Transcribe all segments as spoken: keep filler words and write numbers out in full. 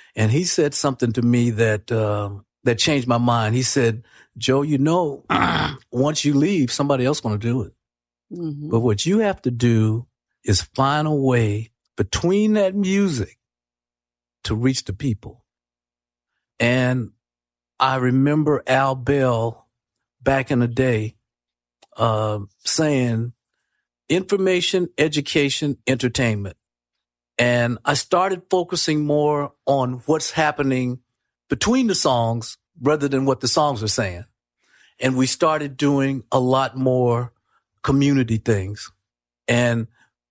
And he said something to me that, uh, that changed my mind. He said, Joe, you know, once you leave, somebody else going to do it. Mm-hmm. But what you have to do is find a way between that music to reach the people. And I remember Al Bell back in the day, uh, saying information, education, entertainment. And I started focusing more on what's happening between the songs rather than what the songs are saying. And we started doing a lot more community things. And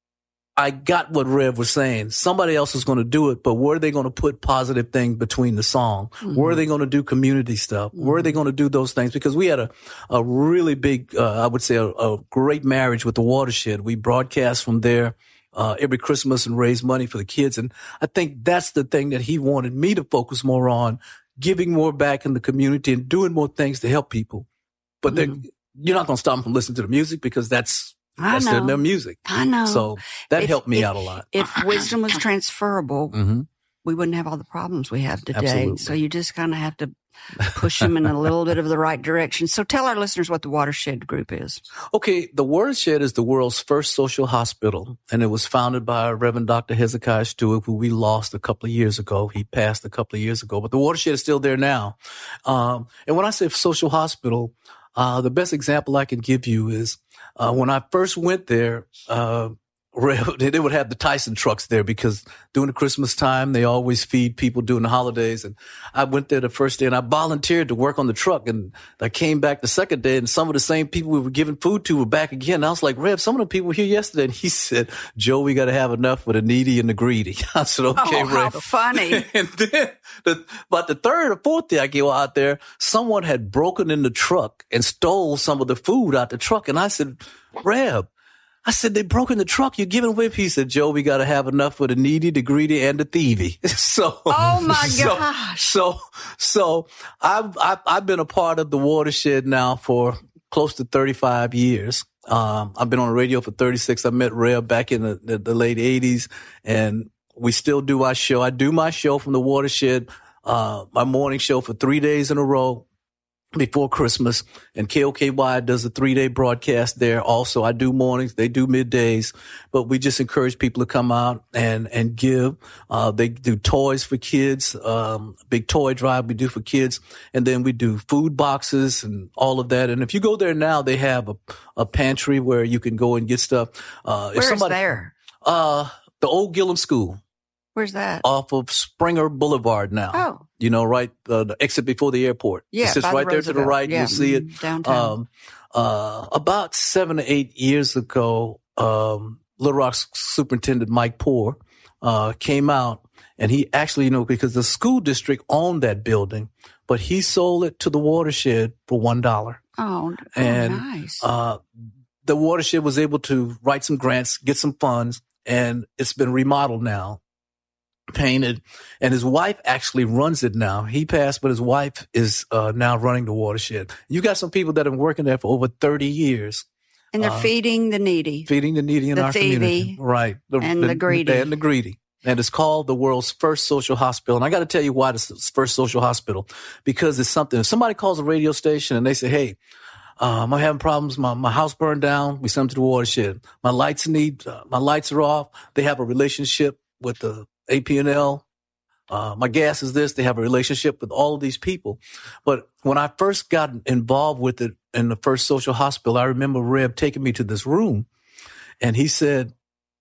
I got what Rev was saying. Somebody else is going to do it, but where are they going to put positive things between the song? Mm-hmm. Where are they going to do community stuff? Mm-hmm. Where are they going to do those things? Because we had a, a really big, uh, I would say a, a great marriage with the Watershed. We broadcast from there uh, every Christmas and raise money for the kids. And I think that's the thing that he wanted me to focus more on, giving more back in the community and doing more things to help people. But mm-hmm. you're not going to stop them from listening to the music because that's, That's their, their music. I know. So that if, helped me if, out a lot. If wisdom was transferable, mm-hmm. we wouldn't have all the problems we have today. Absolutely. So you just kind of have to push them in a little bit of the right direction. So tell our listeners what the Watershed Group is. Okay. The Watershed is the world's first social hospital, and it was founded by Reverend Doctor Hezekiah Stewart, who we lost a couple of years ago. He passed a couple of years ago, but the Watershed is still there now. Um, and when I say social hospital, uh, the best example I can give you is, Uh, when I first went there, uh, they would have the Tyson trucks there because during the Christmas time, they always feed people during the holidays. And I went there the first day and I volunteered to work on the truck. And I came back the second day and some of the same people we were giving food to were back again. And I was like, Rev, some of the people were here yesterday. And he said, Joe, we got to have enough for the needy and the greedy. I said, okay, oh, Rev. How funny. And then, the, but the third or fourth day I go out there, someone had broken in the truck and stole some of the food out the truck. And I said, Rev, I said, they broke in the truck. You're giving away. He said, Joe, we got to have enough for the needy, the greedy, and the thievy. So, oh my so, gosh. So, so I've, I've, I've been a part of the Watershed now for close to thirty-five years. Um, I've been on the radio for thirty-six. I met Rev back in the, the, the late eighties, and we still do our show. I do my show from the Watershed, uh, my morning show for three days in a row before Christmas, and K O K Y does a three-day broadcast there. Also, I do mornings, they do middays, but we just encourage people to come out and, and give. Uh, they do toys for kids, um, big toy drive we do for kids, and then we do food boxes and all of that. And if you go there now, they have a, a pantry where you can go and get stuff. Uh, Where's if somebody, there? Uh, the old Gillum School. Where's that? Off of Springer Boulevard now. Oh. You know, right, uh, the exit before the airport. Yeah, it's just by right the there to the right. Yeah. You'll see it. Downtown. Um, uh, about seven to eight years ago, um, Little Rock's superintendent, Mike Poore, uh, came out and he actually, you know, because the school district owned that building, but he sold it to the Watershed for one dollar. Oh, oh and, nice. Uh, the Watershed was able to write some grants, get some funds, and it's been remodeled now. Painted, and his wife actually runs it now. He passed, but his wife is uh, now running the Watershed. You got some people that have been working there for over thirty years. And they're uh, feeding the needy. Feeding the needy in the our thievy, community. Right. The, and the, the greedy. And the greedy. And it's called the world's first social hospital. And I got to tell you why it's the first social hospital. Because it's something, if somebody calls a radio station and they say, hey, Um, I'm having problems. My, my house burned down. We send them to the Watershed. My lights need, uh, my lights are off. They have a relationship with the A P and L. Uh, my gas is this. They have a relationship with all of these people. But when I first got involved with it in the first social hospital, I remember Reb taking me to this room and he said,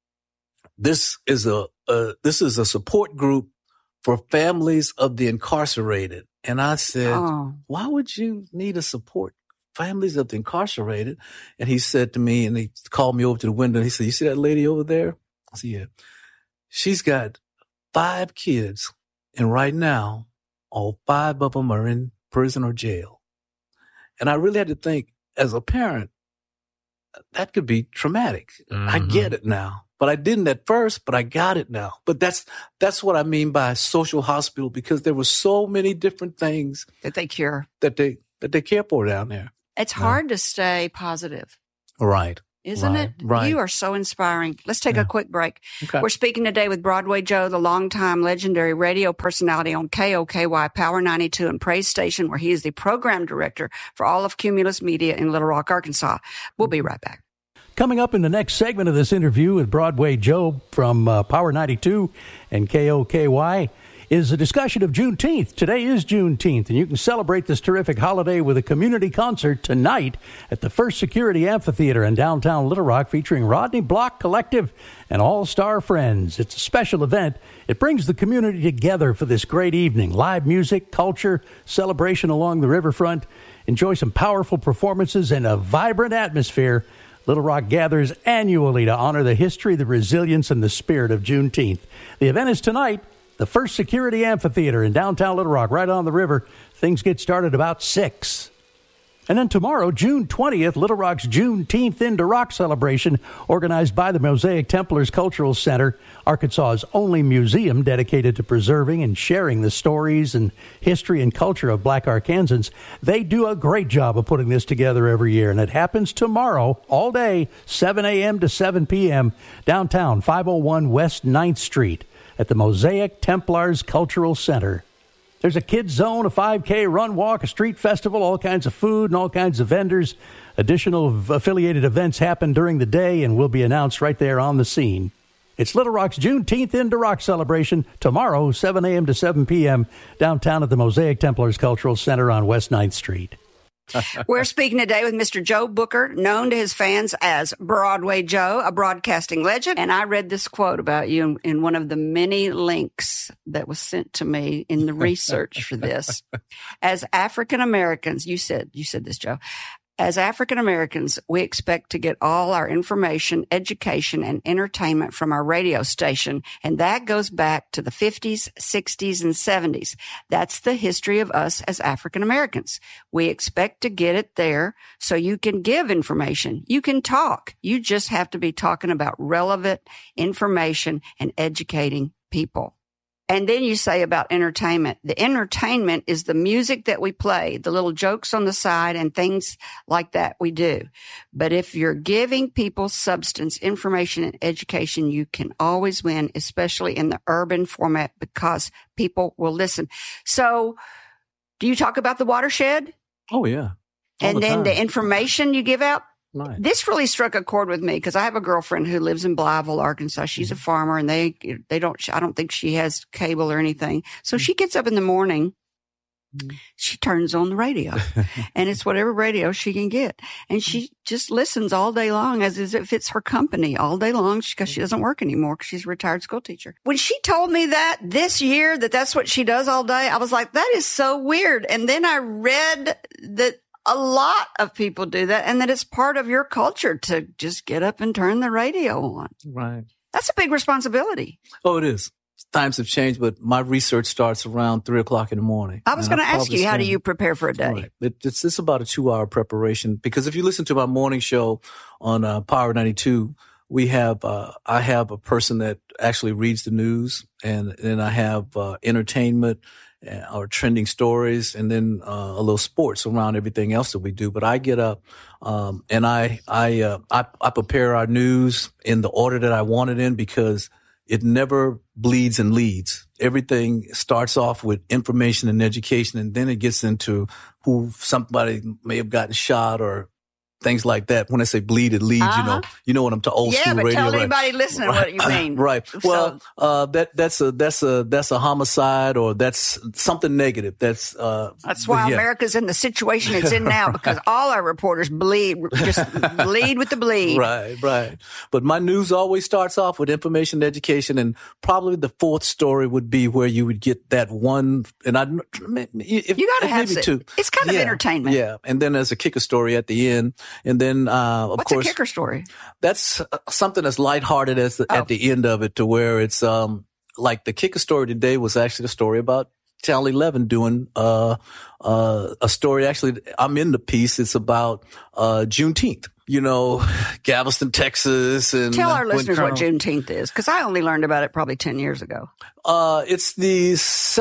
this is a, uh, this is a support group for families of the incarcerated. And I said, oh. Why would you need a support families of the incarcerated? And he said to me, and he called me over to the window and he said, you see that lady over there? I said, yeah. She's got five kids, and right now, all five of them are in prison or jail. And I really had to think, as a parent, that could be traumatic. Mm-hmm. I get it now. But I didn't at first, but I got it now. But that's that's what I mean by social hospital, because there were so many different things that they cure, that they that they care for down there. It's hard yeah. to stay positive. Right. Isn't right, it? Right. You are so inspiring. Let's take yeah. a quick break. Okay. We're speaking today with Broadway Joe, the longtime legendary radio personality on K O K Y Power ninety-two and Praise Station, where he is the program director for all of Cumulus Media in Little Rock, Arkansas. We'll be right back. Coming up in the next segment of this interview with Broadway Joe from uh, Power ninety-two and K O K Y is a discussion of Juneteenth. Today is Juneteenth, and you can celebrate this terrific holiday with a community concert tonight at the First Security Amphitheater in downtown Little Rock featuring Rodney Block Collective and All-Star Friends. It's a special event. It brings the community together for this great evening. Live music, culture, celebration along the riverfront. Enjoy some powerful performances and a vibrant atmosphere. Little Rock gathers annually to honor the history, the resilience, and the spirit of Juneteenth. The event is tonight, the First Security Amphitheater in downtown Little Rock, right on the river. Things get started about six. And then tomorrow, June twentieth, Little Rock's Juneteenth Into Rock celebration, organized by the Mosaic Templars Cultural Center, Arkansas's only museum dedicated to preserving and sharing the stories and history and culture of Black Arkansans. They do a great job of putting this together every year, and it happens tomorrow, all day, seven a.m. to seven p.m., downtown, five oh one West ninth Street, at the Mosaic Templars Cultural Center. There's a kids zone, a five K run walk, a street festival, all kinds of food and all kinds of vendors. Additional affiliated events happen during the day and will be announced right there on the scene. It's Little Rock's Juneteenth Into Rock celebration tomorrow, seven a.m. to seven p.m., downtown at the Mosaic Templars Cultural Center on West ninth Street. We're speaking today with Mister Joe Booker, known to his fans as Broadway Joe, a broadcasting legend. And I read this quote about you in, in one of the many links that was sent to me in the research for this. As African Americans, you said, you said this, Joe. As African Americans, we expect to get all our information, education, and entertainment from our radio station, and that goes back to the fifties, sixties, and seventies. That's the history of us as African Americans. We expect to get it there so you can give information. You can talk. You just have to be talking about relevant information and educating people. And then you say about entertainment. The entertainment is the music that we play, the little jokes on the side and things like that we do. But if you're giving people substance, information, and education, you can always win, especially in the urban format, because people will listen. So do you talk about the watershed? Oh, yeah. All and the then time. the information you give out? Right. This really struck a chord with me because I have a girlfriend who lives in Blytheville, Arkansas. She's mm-hmm. a farmer, and they they don't. I don't think she has cable or anything. So mm-hmm. she gets up in the morning. Mm-hmm. She turns on the radio, and it's whatever radio she can get, and she just listens all day long as if it's her company all day long because she doesn't work anymore because she's a retired school teacher. When she told me that this year that that's what she does all day, I was like, that is so weird. And then I read that a lot of people do that, and that it's part of your culture to just get up and turn the radio on. Right. That's a big responsibility. Oh, it is. Times have changed, but my research starts around three o'clock in the morning. I was going to ask you, spend, how do you prepare for a day? Right. It, it's, it's about a two-hour preparation, because if you listen to my morning show on uh, Power ninety-two, we have uh, I have a person that actually reads the news, and then I have uh, entertainment, or trending stories, and then uh, a little sports around everything else that we do. But I get up um, and I I, uh, I I prepare our news in the order that I want it in, because it never bleeds and leads. Everything starts off with information and education, and then it gets into who somebody may have gotten shot or things like that. When I say bleed, it leads, uh-huh. you know, you know what I'm to old yeah, school radio. radio. Yeah, but tell right? anybody listening right. what you mean. Right. So, well, uh, that, that's a, that's a, that's a homicide, or that's something negative. That's, uh, that's why yeah. America's in the situation it's in now, because all our reporters bleed, just bleed with the bleed. Right, right. But my news always starts off with information, education, and probably the fourth story would be where you would get that one. And I, if, you got to have maybe it. two. It's kind of yeah, entertainment. Yeah. And then there's a kicker story at the end. And then, uh, of What's course, a kicker story? That's something that's lighthearted as the, oh. at the end of it, to where it's um like the kicker story today was actually the story about Channel eleven doing uh uh a story. Actually, I'm in the piece. It's about uh Juneteenth. You know, Galveston, Texas, and tell our listeners Colonel, what Juneteenth is, because I only learned about it probably ten years ago. Uh, it's the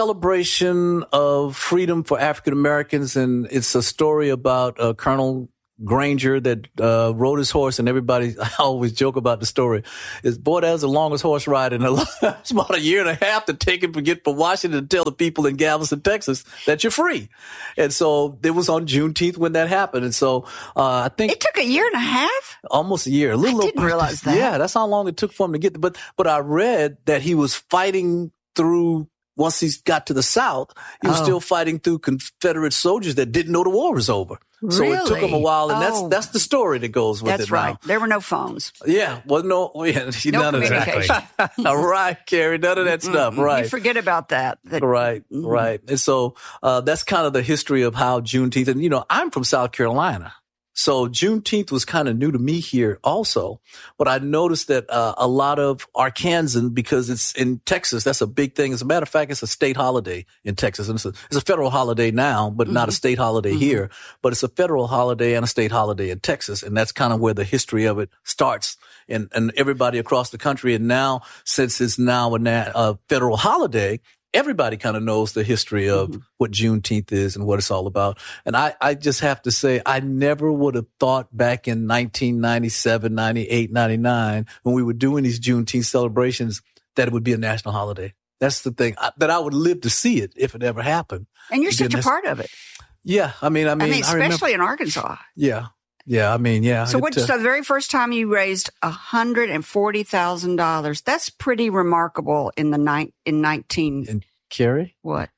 celebration of freedom for African Americans, and it's a story about uh, Colonel Granger that uh, rode his horse, and everybody, I always joke about the story, is, boy, that was the longest horse ride in a It's about a year and a half to take him to get from Washington to tell the people in Galveston, Texas, that you're free. And so it was on Juneteenth when that happened. And so uh, I think it took a year and a half, almost a year. A little. I didn't realize that. Yeah, that's how long it took for him to get there. But but I read that he was fighting through. Once he got to the South, he was oh. still fighting through Confederate soldiers that didn't know the war was over. So really? it took him a while, and oh. that's that's the story that goes with that's it. That's right. Now. There were no phones. Yeah, well, no, yeah, no none of communication. that. All right, Carrie, none of that Mm-mm. stuff. Right, you forget about that. that right, mm-hmm. right. And so uh, that's kind of the history of how Juneteenth. And you know, I'm from South Carolina. So Juneteenth was kind of new to me here also, but I noticed that uh, a lot of Arkansans, because it's in Texas, that's a big thing. As a matter of fact, it's a state holiday in Texas. And it's a, it's a federal holiday now, but mm-hmm. not a state holiday mm-hmm. here. But it's a federal holiday and a state holiday in Texas. And that's kind of where the history of it starts. And, and everybody across the country. And now, since it's now a, na- a federal holiday, everybody kind of knows the history of mm-hmm. what Juneteenth is and what it's all about. And I, I just have to say, I never would have thought back in nineteen ninety-seven, ninety-eight, ninety-nine, when we were doing these Juneteenth celebrations, that it would be a national holiday. That's the thing, I, that I would live to see it if it ever happened. And you're such a part of it. Yeah. I mean, I mean, I mean, especially I remember, in Arkansas. Yeah. Yeah. I mean, yeah. So it, what, uh, so the very first time you raised one hundred forty thousand dollars, that's pretty remarkable in the night, in nineteen. And Carrie? What?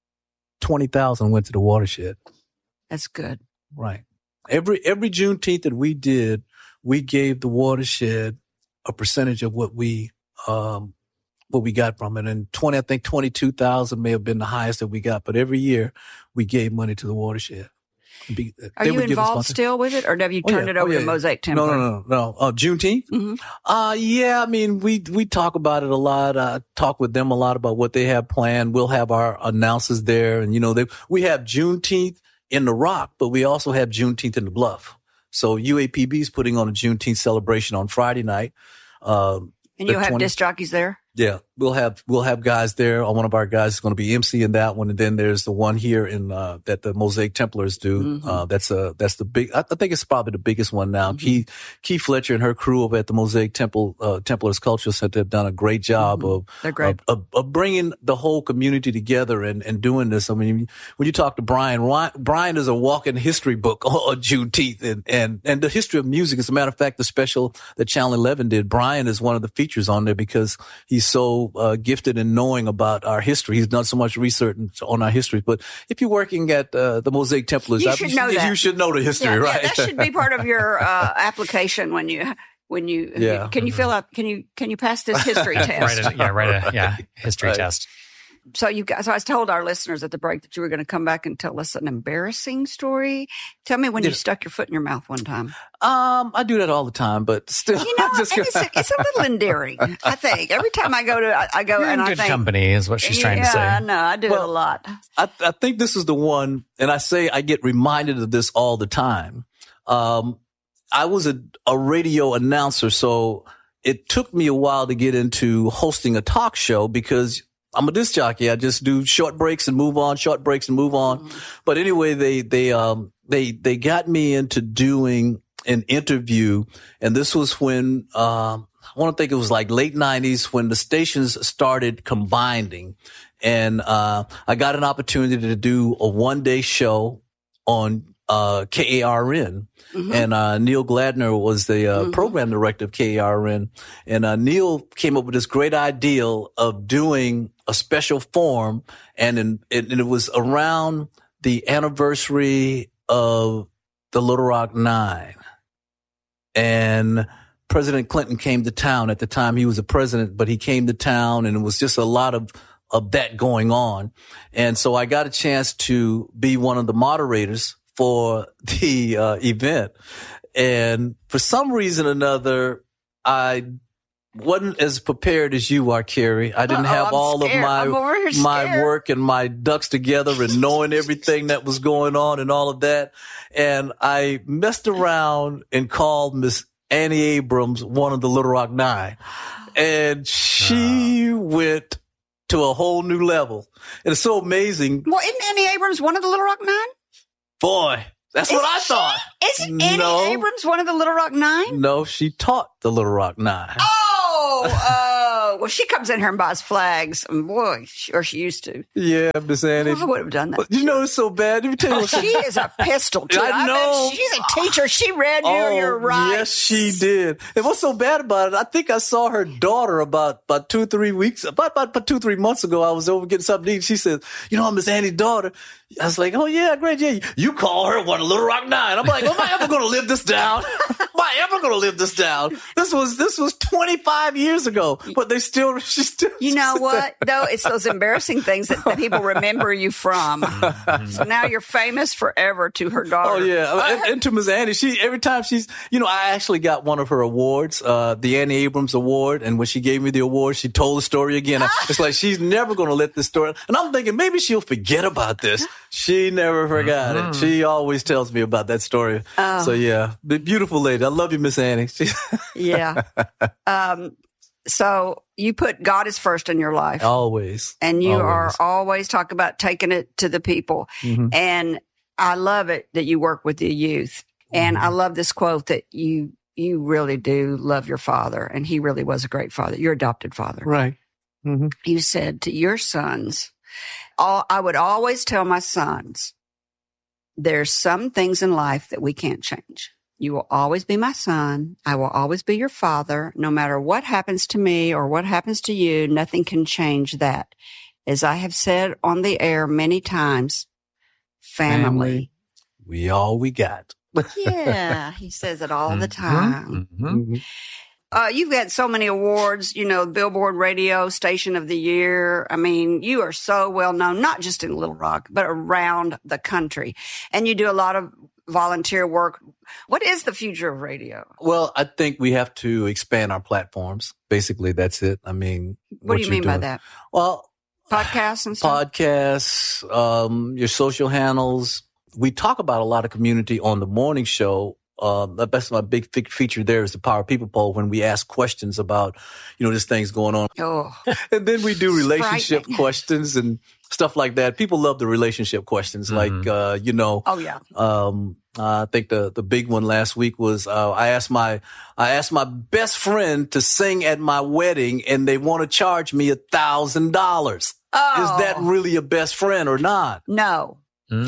twenty thousand went to the watershed. That's good. Right. Every, every Juneteenth that we did, we gave the watershed a percentage of what we, um, what we got from it. And twenty, I think twenty-two thousand may have been the highest that we got, but every year we gave money to the watershed. Be, Are you involved still with it, or have you turned oh, yeah. it over oh, yeah. to Mosaic Temple? No, no, no, no. Uh, Juneteenth? Mm-hmm. Uh, yeah, I mean, we, we talk about it a lot. I talk with them a lot about what they have planned. We'll have our announcers there. And, you know, they, we have Juneteenth in the Rock, but we also have Juneteenth in the Bluff. So U A P B is putting on a Juneteenth celebration on Friday night. Um, and you'll have twenty disc jockeys there? Yeah, we'll have we'll have guys there. One of our guys is going to be emceeing that one, and then there's the one here in uh, that the Mosaic Templars do. Mm-hmm. Uh, that's a that's the big. I think it's probably the biggest one now. Mm-hmm. Key Key Fletcher and her crew over at the Mosaic Temple uh, Templars Cultural Center have done a great job mm-hmm. of, They're great. Of, of of bringing the whole community together and and doing this. I mean, when you talk to Brian, Ryan, Brian is a walking history book on Juneteenth and and and the history of music. As a matter of fact, the special that Channel eleven did, Brian is one of the features on there because he's so uh, gifted in knowing about our history. He's done so much research on our history. But if you're working at uh, the Mosaic Templars, you should know that. You should know the history, yeah, right? Yeah, that should be part of your uh, application when you when you. Yeah. Can you fill out? Can you can you pass this history test? Write a, yeah, write a yeah history right. test. So you guys, so I told our listeners at the break that you were going to come back and tell us an embarrassing story. Tell me when yeah. you stuck your foot in your mouth one time. Um, I do that all the time, but still, you know, just, it's, a, it's a little endearing. I think every time I go to, I, I go You're and in I good think, company is what she's trying yeah, to say. Yeah, no, I do well, it a lot. I, I think this is the one, and I say I get reminded of this all the time. Um, I was a, a radio announcer, so it took me a while to get into hosting a talk show because I'm a disc jockey. I just do short breaks and move on, short breaks and move on. Mm-hmm. But anyway, they, they, um, they, they got me into doing an interview. And this was when, um, I want to think it was like late nineties when the stations started combining. And, uh, I got an opportunity to do a one day show on, uh, K A R N. Mm-hmm. And, uh, Neil Gladner was the, uh, mm-hmm. program director of K A R N. And, uh, Neil came up with this great idea of doing a special forum. And, in, it, and it was around the anniversary of the Little Rock Nine. And President Clinton came to town at the time. He was a president, but he came to town and it was just a lot of, of that going on. And so I got a chance to be one of the moderators for the uh, event. And for some reason or another, I wasn't as prepared as you are, Carrie. I didn't Uh-oh, have I'm all scared. of my my work and my ducks together and knowing everything that was going on and all of that. And I messed around and called Miss Annie Abrams one of the Little Rock Nine. And she uh. went to a whole new level. And it's so amazing. Well, isn't Annie Abrams one of the Little Rock Nine? Boy, That's Isn't what I she, thought. Isn't Annie No. Abrams one of the Little Rock Nine? No, she taught the Little Rock Nine. Oh, oh. Well, she comes in here and buys flags. And boy, she, or she used to. Yeah, Miss Annie. I would have done that. You know it's so bad. Let me tell you what She is a pistol, too. I know. bet she's a teacher. She read you Oh, your rights. yes, she did. And what's so bad about it, I think I saw her daughter about, about two, three weeks, about, about, about two, three months ago. I was over getting something to eat. She said, you know, I'm Miss Annie's daughter. I was like, oh, yeah, great. Yeah, you call her one of Little Rock Nine. I'm like, am I ever going to live this down? Am I ever going to live this down? This was this was twenty-five years ago, but they still, she still. You know what, though? It's those embarrassing things that, that people remember you from. So now you're famous forever to her daughter. Oh, yeah. And, and to Miss Annie, she, every time she's, you know, I actually got one of her awards, uh, the Annie Abrams Award. And when she gave me the award, she told the story again. It's like, she's never going to let this story. And I'm thinking, maybe she'll forget about this. She never forgot mm-hmm. it. She always tells me about that story. Oh. So, yeah, the beautiful lady. I love you, Miss Annie. Yeah. Um, so you put God is first in your life. Always. And you always. are always talk about taking it to the people. Mm-hmm. And I love it that you work with the youth. And mm-hmm. I love this quote that you you really do love your father. And he really was a great father, your adopted father. Right. Mm-hmm. You said to your sons, all, I would always tell my sons, there's some things in life that we can't change. You will always be my son. I will always be your father. No matter what happens to me or what happens to you, nothing can change that. As I have said on the air many times, family. family. We all we got. Yeah, he says it all the time. Mm-hmm. Mm-hmm. Uh, you've got so many awards, you know, Billboard Radio Station of the Year. I mean, you are so well known, not just in Little Rock, but around the country. And you do a lot of volunteer work. What is the future of radio? Well, I think we have to expand our platforms. Basically, that's it. I mean, what, what do you mean doing. by that? Well, podcasts and stuff? Podcasts, um, your social handles. We talk about a lot of community on the morning show. Uh, that's my big feature there is the Power People Poll when we ask questions about, you know, this thing's going on. Oh. And then we do relationship questions and stuff like that. People love the relationship questions. Mm-hmm. Like, uh, you know. Oh, yeah. Um, uh, I think the, the big one last week was, uh, I asked my, I asked my best friend to sing at my wedding and they want to charge me a thousand dollars. Oh. Is that really a best friend or not? No.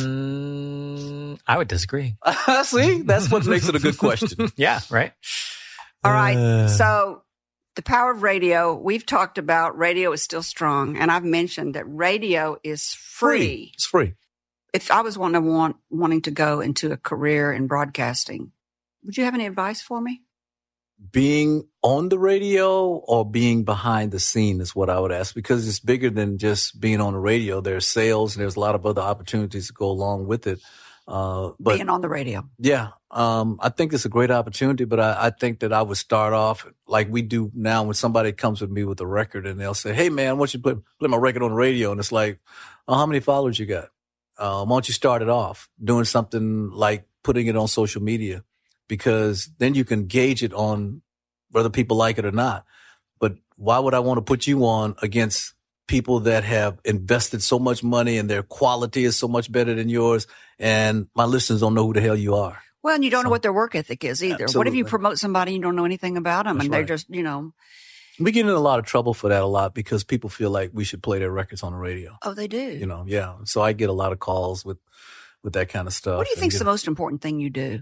Mm, I would disagree. See, that's what makes it a good question. Yeah, right. All right. Uh, so the power of radio, we've talked about radio is still strong. And I've mentioned that radio is free. free. It's free. If I was one to want, wanting to go into a career in broadcasting, would you have any advice for me? Being on the radio or being behind the scene is what I would ask, because it's bigger than just being on the radio. There's sales and there's a lot of other opportunities to go along with it. Uh, but being on the radio. Yeah. Um, I think it's a great opportunity, but I, I think that I would start off like we do now when somebody comes with me with a record and they'll say, hey man, I want you to play, play my record on the radio. And it's like, oh, how many followers you got? Uh, why don't you start it off doing something like putting it on social media? Because then you can gauge it on whether people like it or not. But why would I want to put you on against people that have invested so much money and their quality is so much better than yours, and my listeners don't know who the hell you are? Well, and you don't so, know what their work ethic is either. Absolutely. What if you promote somebody and you don't know anything about them? That's and they're right. just, you know. We get in a lot of trouble for that a lot because people feel like we should play their records on the radio. Oh, they do? You know, yeah. So I get a lot of calls with, with that kind of stuff. What do you think is the most important thing you do?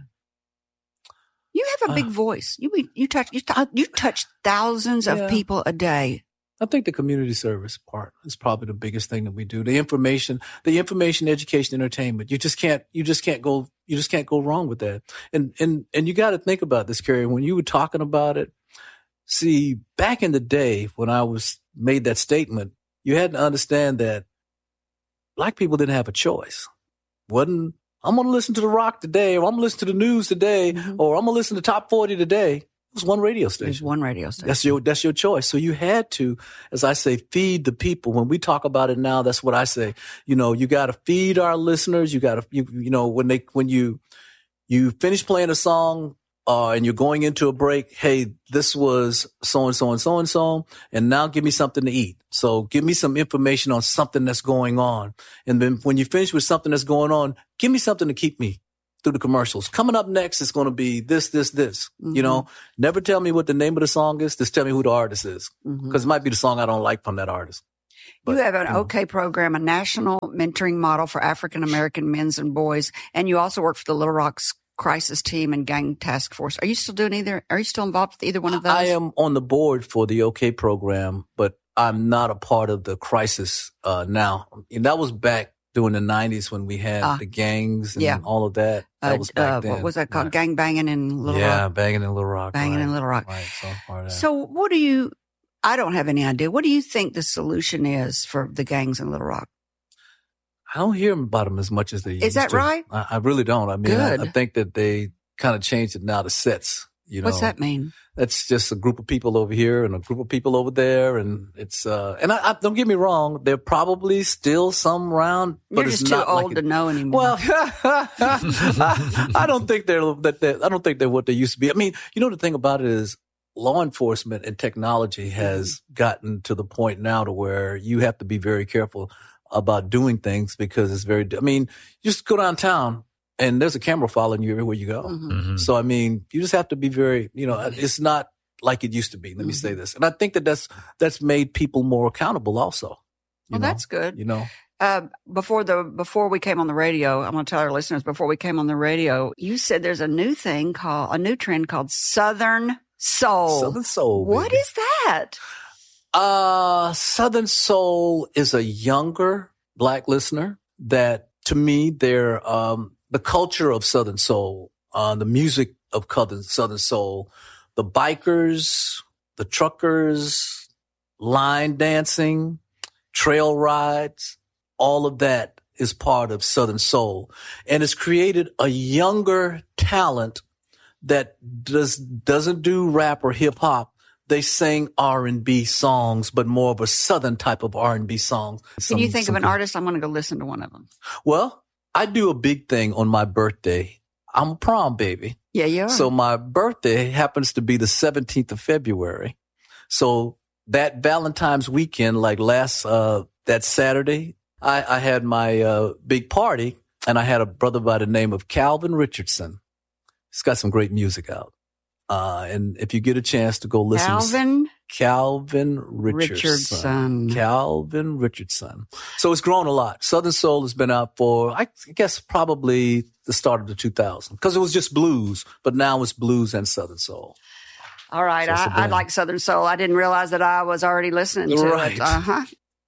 You have a big uh, voice. You you touch you, t- you touch thousands of yeah. people a day. I think the community service part is probably the biggest thing that we do. The information, the information, education, entertainment. You just can't you just can't go you just can't go wrong with that. And and and you got to think about this, Carrie. When you were talking about it, see, back in the day when I was made that statement, you had to understand that black people didn't have a choice. Wasn't I'm going to listen to the rock today, or I'm going to listen to the news today, mm-hmm. or I'm going to listen to top forty today. It was one radio station. There's one radio station. That's your, that's your choice. So you had to, as I say, feed the people. When we talk about it now, that's what I say. You know, you got to feed our listeners. You got to, you, you know, when they, when you, you finish playing a song, uh, and you're going into a break, hey, this was so and so and so and so, and now give me something to eat. So give me some information on something that's going on. And then when you finish with something that's going on, give me something to keep me through the commercials. Coming up next is going to be this, this, this. Mm-hmm. You know, never tell me what the name of the song is. Just tell me who the artist is. Because mm-hmm. it might be the song I don't like from that artist. But, you have an you know. OK program, a national mentoring model for African-American men and boys. And you also work for the Little Rock's crisis team and gang task force. Are you still doing either? Are you still involved with either one of those? I am on the board for the OK program, but I'm not a part of the crisis uh, now. And that was back during the nineties when we had uh, the gangs and yeah. all of that. That uh, was back uh, then. What was that called? Right. Gang banging in Little yeah, Rock? Yeah, banging in Little Rock. Banging right. in Little Rock. Right, so part of that. So what do you, I don't have any idea. What do you think the solution is for the gangs in Little Rock? I don't hear about them as much as they used to. Is that right? I, I really don't. I mean, Good. I, I think that they kind of changed it now to sets. You know, what's that mean? That's just a group of people over here and a group of people over there, and it's uh. And I, I don't get me wrong, there are probably still some around, but You're it's just too not old like to it, know anymore. Well, I, I don't think they're that. They're, I don't think they're what they used to be. I mean, you know, the thing about it is, law enforcement and technology has gotten to the point now to where you have to be very careful about doing things because it's very. I mean, you just go downtown. And there's a camera following you everywhere you go. Mm-hmm. Mm-hmm. So, I mean, you just have to be very, you know, it's not like it used to be. Let mm-hmm. me say this. And I think that that's, that's made people more accountable also. Well, know? That's good. You know, uh, before the, before we came on the radio, I'm going to tell our listeners, before we came on the radio, you said there's a new thing called, a new trend called Southern Soul. Southern Soul. Baby. What is that? Uh, Southern Soul is a younger black listener that to me, they're, um, the culture of Southern Soul, uh, the music of Southern Soul, the bikers, the truckers, line dancing, trail rides, all of that is part of Southern Soul. And it's created a younger talent that does, doesn't do rap or hip hop. They sing R and B songs, but more of a Southern type of R and B song. Can some, you think of an good. artist? I'm going to go listen to one of them. Well, I do a big thing on my birthday. I'm a prom baby. Yeah, you are. So my birthday happens to be the seventeenth of February. So that Valentine's weekend, like last, uh, that Saturday, I, I had my, uh, big party and I had a brother by the name of Calvin Richardson. He's got some great music out. Uh, and if you get a chance to go listen Calvin? to Calvin Richardson. Richardson. Calvin Richardson. So it's grown a lot. Southern Soul has been out for, I guess, probably the start of the two thousands because it was just blues, but now it's blues and Southern Soul. All right. So I, I like Southern Soul. I didn't realize that I was already listening to right. it. Uh-huh.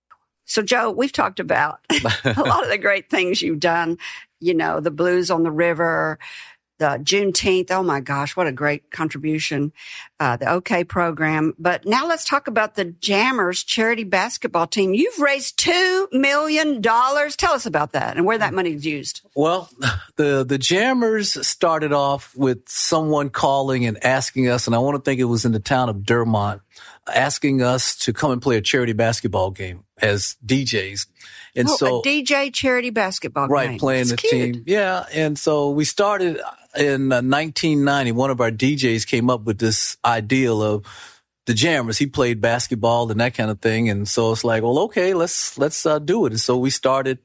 So, Joe, we've talked about a lot of the great things you've done, you know, the Blues on the River, the Juneteenth. Oh, my gosh, what a great contribution, uh, the OK program. But now let's talk about the Jammers charity basketball team. You've raised two million dollars. Tell us about that and where that money is used. Well, the, the Jammers started off with someone calling and asking us, and I want to think it was in the town of Dermont, asking us to come and play a charity basketball game as D Js. And oh, so a D J charity basketball right, game. Right, playing That's the cute. team. Yeah. And so we started in uh, nineteen ninety. One of our D Js came up with this ideal of the Jammers. He played basketball and that kind of thing. And so it's like, well, okay, let's, let's uh, do it. And so we started,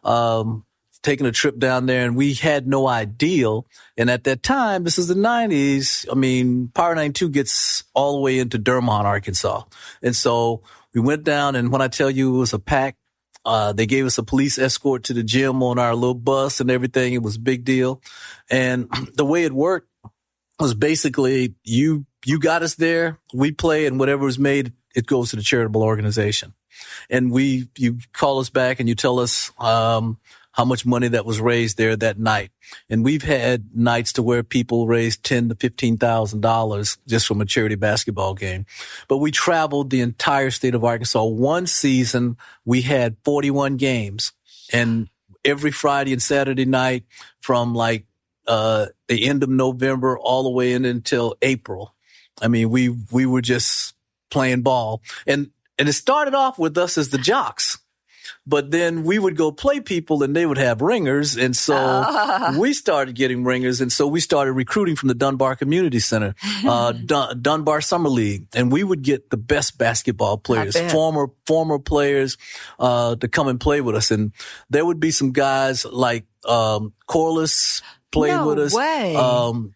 um, taking a trip down there and we had no ideal. And at that time, this is the nineties. I mean, Power ninety-two gets all the way into Dermont, Arkansas. And so we went down and when I tell you it was a pack, uh, they gave us a police escort to the gym on our little bus and everything. It was a big deal. And the way it worked was basically you, you got us there, we play, and whatever was made, it goes to the charitable organization. And we, you call us back and you tell us, um, how much money that was raised there that night. And we've had nights to where people raised ten to fifteen thousand dollars just from a charity basketball game. But we traveled the entire state of Arkansas. One season, we had forty-one games. And every Friday and Saturday night from like, uh, the end of November all the way in until April. I mean, we, we were just playing ball. And, and it started off with us as the jocks. But then we would go play people and they would have ringers. And so uh. we started getting ringers. And so we started recruiting from the Dunbar Community Center, uh, Dun- Dunbar Summer League. And we would get the best basketball players, former, former players, uh, to come and play with us. And there would be some guys like, um, Corliss played no with us. Way. Um,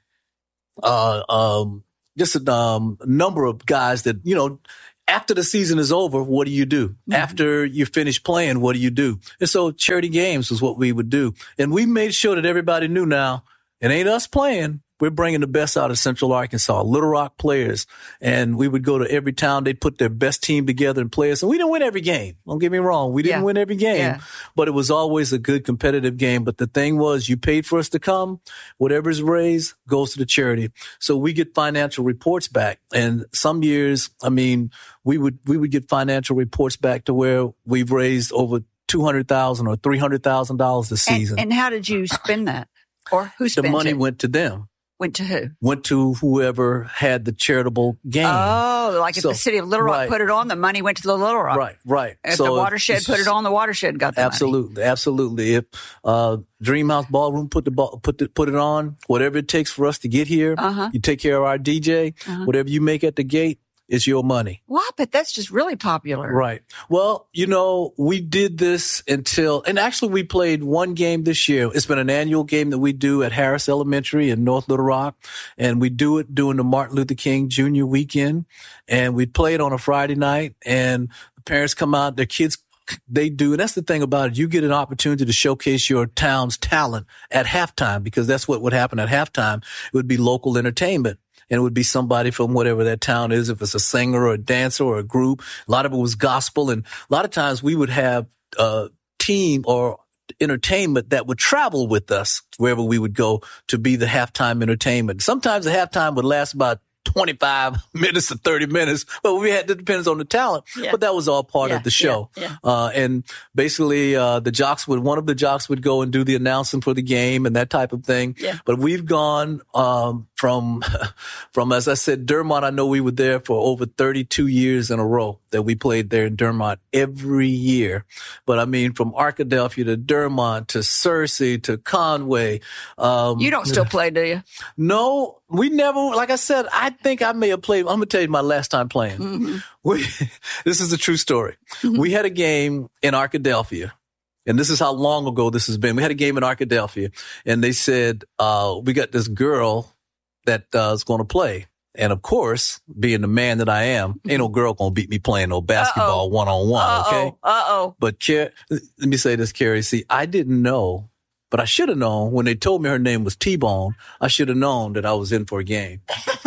uh, um, just a um, number of guys that, you know, after the season is over, what do you do? Mm-hmm. After you finish playing, what do you do? And so charity games was what we would do. And we made sure that everybody knew now, it ain't us playing. We're bringing the best out of Central Arkansas, Little Rock players. And we would go to every town. They put their best team together and play us. And we didn't win every game. Don't get me wrong. We didn't yeah. win every game, yeah. but it was always a good competitive game. But the thing was, you paid for us to come. Whatever's raised goes to the charity. So we get financial reports back. And some years, I mean, we would, we would get financial reports back to where we've raised over two hundred thousand dollars or three hundred thousand dollars a season. And, and how did you spend that? Or who spent it? The money it? went to them. Went to who? Went to whoever had the charitable game. Oh, like if so, the city of Little Rock right. put it on, the money went to the Little Rock. Right, right. If so the watershed put it on, the watershed got the absolutely, money. Absolutely, absolutely. If uh, Dreamhouse Ballroom put the ball, put the, put it on, whatever it takes for us to get here, uh-huh. you take care of our D J. Uh-huh. Whatever you make at the gate, it's your money. Well, I bet that's just really popular. Right. Well, you know, we did this until, and actually we played one game this year. It's been an annual game that we do at Harris Elementary in North Little Rock. And we do it during the Martin Luther King Junior weekend. And we play it on a Friday night, and the parents come out, their kids they do. And that's the thing about it. You get an opportunity to showcase your town's talent at halftime, because that's what would happen at halftime. It would be local entertainment. And it would be somebody from whatever that town is, if it's a singer or a dancer or a group. A lot of it was gospel. And a lot of times we would have a team or entertainment that would travel with us wherever we would go to be the halftime entertainment. Sometimes the halftime would last about twenty-five minutes to thirty minutes, but we had, it depends on the talent, yeah. but that was all part yeah, of the show. Yeah, yeah. Uh, and basically, uh, the jocks would, one of the jocks would go and do the announcing for the game and that type of thing. Yeah. But we've gone, um, from, from, as I said, Dermont, I know we were there for over thirty-two years in a row that we played there in Dermont every year. But I mean, from Arkadelphia to Dermont to Searcy to Conway. Um, you don't still play, do you? No, we never, like I said, I think I may have played. I'm going to tell you my last time playing. Mm-hmm. We, this is a true story. Mm-hmm. We had a game in Arkadelphia, and this is how long ago this has been. We had a game in Arkadelphia, and they said, uh, we got this girl that uh, is going to play. And of course, being the man that I am, ain't no girl going to beat me playing no basketball one on one. Okay. Uh-oh. But Car- let me say this, Carrie. See, I didn't know. But I should have known when they told me her name was T-Bone. I should have known that I was in for a game.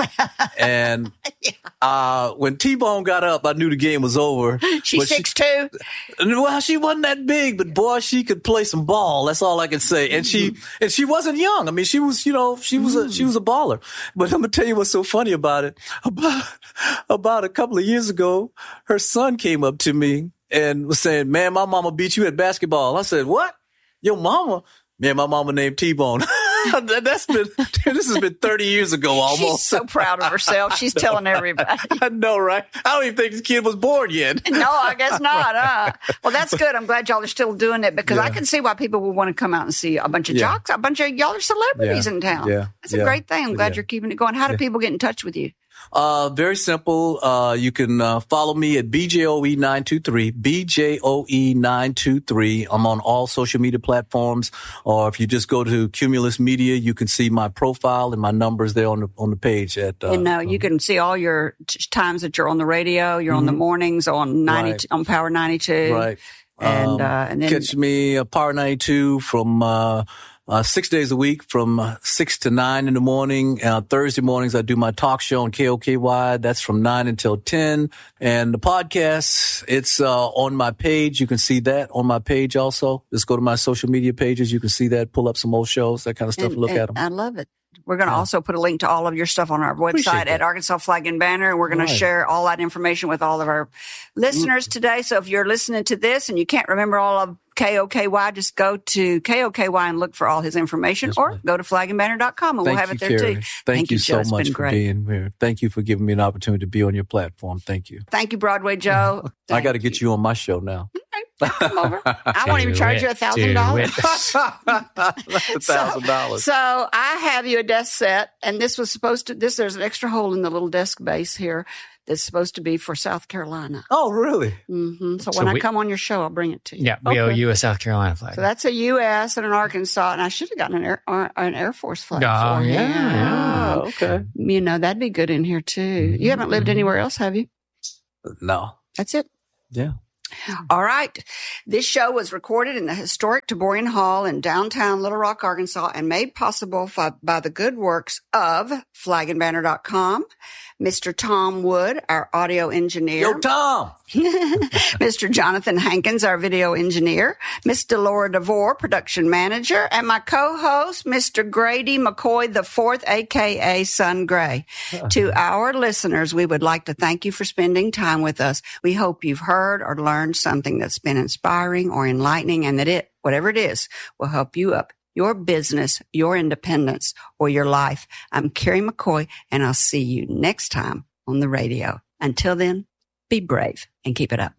And uh, when T-Bone got up, I knew the game was over. She's six two. She, well, she wasn't that big, but boy, she could play some ball. That's all I can say. And she and she wasn't young. I mean, she was, you know, she was a she was a baller. But I'm gonna tell you what's so funny about it. About about a couple of years ago, her son came up to me and was saying, "Man, my mama beat you at basketball." I said, "What? Your mama?" Yeah, my mama named T-Bone. That's been, this has been thirty years ago almost. She's so proud of herself. She's telling everybody. I know, right? I don't even think this kid was born yet. No, I guess not. Uh. Well, that's good. I'm glad y'all are still doing it, because yeah. I can see why people would want to come out and see a bunch of yeah. jocks, a bunch of y'all are celebrities yeah. in town. Yeah. That's a yeah. great thing. I'm glad yeah. you're keeping it going. How do yeah. people get in touch with you? Uh, very simple. Uh, you can, uh, follow me at B J O E nine two three, B J O E nine two three. I'm on all social media platforms, or if you just go to Cumulus Media, you can see my profile and my numbers there on the, on the page at, uh, and uh, you can see all your t- times that you're on the radio. You're mm-hmm. on the mornings on ninety, right. on Power ninety-two. Right. And, um, uh, and then catch me uh, Power ninety-two from, uh, Uh, six days a week from uh, six to nine in the morning. Uh, Thursday mornings, I do my talk show on K O K Y. That's from nine until ten. And the podcast, it's uh, on my page. You can see that on my page also. Just go to my social media pages. You can see that, pull up some old shows, that kind of stuff, and, look and at them. I love it. We're going to yeah. also put a link to all of your stuff on our website at Arkansas Flag and Banner. And we're going right. to share all that information with all of our listeners mm. today. So if you're listening to this and you can't remember all of K O K Y, just go to K O K Y and look for all his information, yes, or right. go to flag and banner dot com and Thank we'll have you, it there Carrie. too. Thank, Thank you, you so Joe. much for great. being here. Thank you for giving me an opportunity to be on your platform. Thank you. Thank you, Broadway Joe. I got to get you on my show now. Come over. I won't even charge you a thousand dollars. A thousand dollars. So I have you a desk set, and this was supposed to. This there's an extra hole in the little desk base here that's supposed to be for South Carolina. Oh, really? Mm-hmm. So, So when we- I come on your show, I'll bring it to you. Yeah, we Okay. owe you a South Carolina flag. So that's a U S and an Arkansas, and I should have gotten an Air, uh, an Air Force flag Oh, for you. yeah, yeah. Oh, okay. You know, that'd be good in here, too. You haven't lived anywhere else, have you? No. That's it. Yeah. All right. This show was recorded in the historic Taborian Hall in downtown Little Rock, Arkansas, and made possible fi- by the good works of flag and banner dot com, Mister Tom Wood, our audio engineer. Yo, Tom. Mister Jonathan Hankins, our video engineer, Miss Delora DeVore, production manager, and my co-host, Mister Grady McCoy the fourth, a k a. Son Gray. To our listeners, we would like to thank you for spending time with us. We hope you've heard or learned something that's been inspiring or enlightening, and that it, whatever it is, will help you up your business, your independence, or your life. I'm Carrie McCoy, and I'll see you next time on the radio. Until then, be brave and keep it up.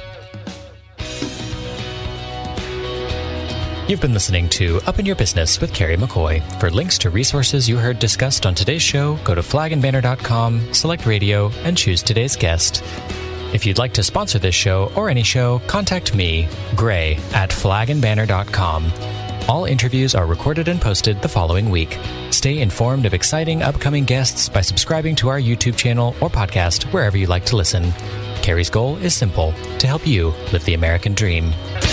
You've been listening to Up in Your Business with Carrie McCoy. For links to resources you heard discussed on today's show, go to flag and banner dot com, select radio, and choose today's guest. If you'd like to sponsor this show or any show, contact me, Gray, at flag and banner dot com. All interviews are recorded and posted the following week. Stay informed of exciting upcoming guests by subscribing to our YouTube channel or podcast wherever you like to listen. Carrie's goal is simple: to help you live the American dream.